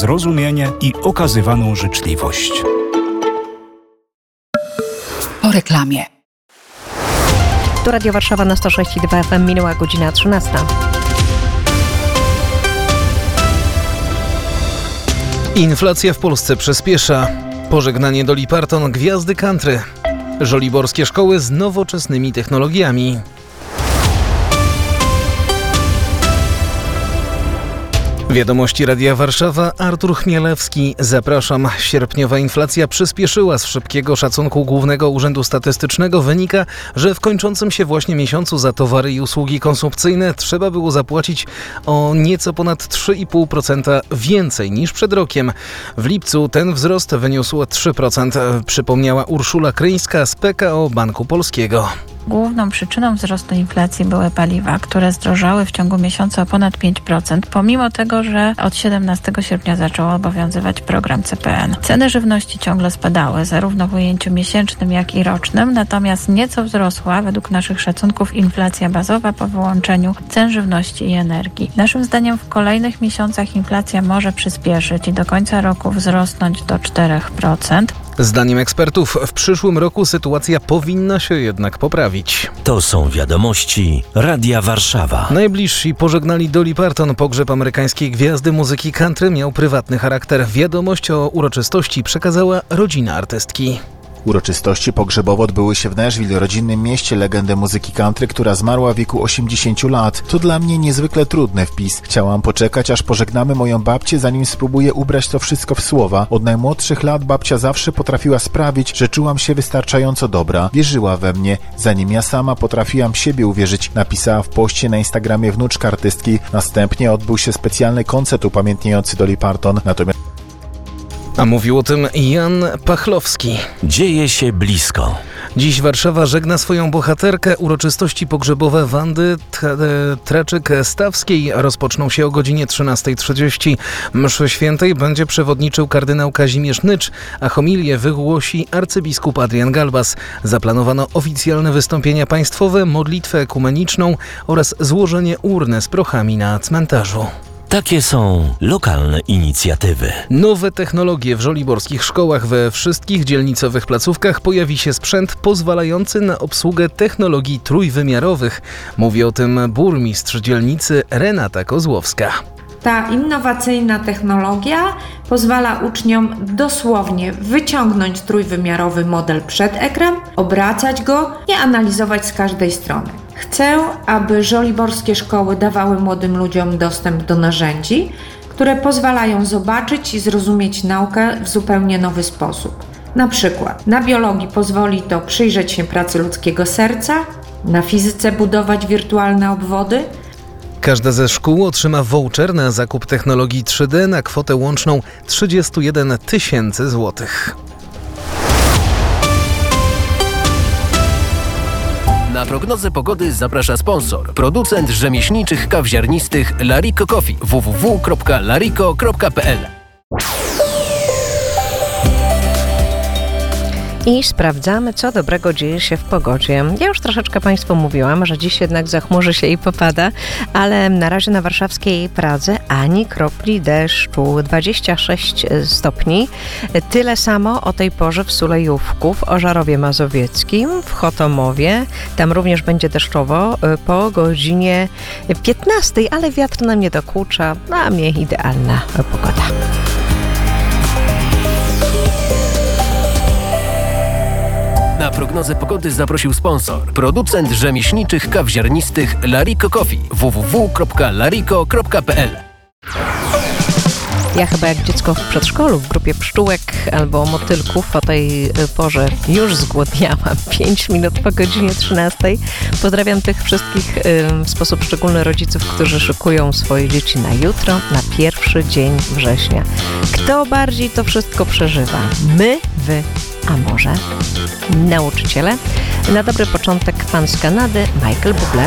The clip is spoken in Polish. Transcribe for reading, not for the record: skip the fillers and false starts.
zrozumienie i okazywaną życzliwość. Po reklamie. Tu Radio Warszawa na 106,2 FM, minęła godzina 13. Inflacja w Polsce przyspiesza. Pożegnanie Dolly Parton, gwiazdy country. Żoliborskie szkoły z nowoczesnymi technologiami. Wiadomości Radia Warszawa, Artur Chmielewski. Zapraszam. Sierpniowa inflacja przyspieszyła. Z szybkiego szacunku Głównego Urzędu Statystycznego wynika, że w kończącym się właśnie miesiącu za towary i usługi konsumpcyjne trzeba było zapłacić o nieco ponad 3,5% więcej niż przed rokiem. W lipcu ten wzrost wyniósł 3%, przypomniała Urszula Kryńska z PKO Banku Polskiego. Główną przyczyną wzrostu inflacji były paliwa, które zdrożały w ciągu miesiąca o ponad 5%, pomimo tego, że od 17 sierpnia zaczął obowiązywać program CPN. Ceny żywności ciągle spadały, zarówno w ujęciu miesięcznym, jak i rocznym, natomiast nieco wzrosła według naszych szacunków inflacja bazowa po wyłączeniu cen żywności i energii. Naszym zdaniem w kolejnych miesiącach inflacja może przyspieszyć i do końca roku wzrosnąć do 4%. Zdaniem ekspertów w przyszłym roku sytuacja powinna się jednak poprawić. To są wiadomości Radia Warszawa. Najbliżsi pożegnali Dolly Parton. Pogrzeb amerykańskiej gwiazdy muzyki country miał prywatny charakter. Wiadomość o uroczystości przekazała rodzina artystki. Uroczystości pogrzebowe odbyły się w Nashville, rodzinnym mieście legendy muzyki country, która zmarła w wieku 80 lat. To dla mnie niezwykle trudny wpis. Chciałam poczekać, aż pożegnamy moją babcię, zanim spróbuję ubrać to wszystko w słowa. Od najmłodszych lat babcia zawsze potrafiła sprawić, że czułam się wystarczająco dobra. Wierzyła we mnie, zanim ja sama potrafiłam w siebie uwierzyć, napisała w poście na Instagramie wnuczka artystki. Następnie odbył się specjalny koncert upamiętniający Dolly Parton. A mówił o tym Jan Pachlowski. Dzieje się blisko. Dziś Warszawa żegna swoją bohaterkę. Uroczystości pogrzebowe Wandy Traczyk-Stawskiej rozpoczną się o godzinie 13:30. Mszy świętej będzie przewodniczył kardynał Kazimierz Nycz, a homilię wygłosi arcybiskup Adrian Galbas. Zaplanowano oficjalne wystąpienia państwowe, modlitwę ekumeniczną oraz złożenie urny z prochami na cmentarzu. Takie są lokalne inicjatywy. Nowe technologie w żoliborskich szkołach. We wszystkich dzielnicowych placówkach pojawi się sprzęt pozwalający na obsługę technologii trójwymiarowych. Mówi o tym burmistrz dzielnicy Renata Kozłowska. Ta innowacyjna technologia pozwala uczniom dosłownie wyciągnąć trójwymiarowy model przed ekran, obracać go i analizować z każdej strony. Chcę, aby żoliborskie szkoły dawały młodym ludziom dostęp do narzędzi, które pozwalają zobaczyć i zrozumieć naukę w zupełnie nowy sposób. Na przykład na biologii pozwoli to przyjrzeć się pracy ludzkiego serca, na fizyce budować wirtualne obwody. Każda ze szkół otrzyma voucher na zakup technologii 3D na kwotę łączną 31 000 złotych. Na prognozę pogody zaprasza sponsor. Producent rzemieślniczych kaw ziarnistych Lariko Coffee. www.lariko.pl. I sprawdzamy, co dobrego dzieje się w pogodzie. Ja już troszeczkę Państwu mówiłam, że dziś jednak zachmurzy się i popada, ale na razie na warszawskiej Pradze ani kropli deszczu. 26 stopni. Tyle samo o tej porze w Sulejówku, w Ożarowie Mazowieckim, w Chotomowie. Tam również będzie deszczowo po godzinie 15, ale wiatr nam nie dokucza. Dla mnie idealna pogoda. Na prognozę pogody zaprosił sponsor. Producent rzemieślniczych kaw ziarnistych Lariko Coffee. www.lariko.pl. Ja chyba jak dziecko w przedszkolu w grupie pszczółek albo motylków o tej porze już zgłodniałam. 5 minut po godzinie 13. Pozdrawiam tych wszystkich w sposób szczególny rodziców, którzy szykują swoje dzieci na jutro, na pierwszy dzień września. Kto bardziej to wszystko przeżywa? My, wy, a może nauczyciele? Na dobry początek pan z Kanady, Michael Bublé.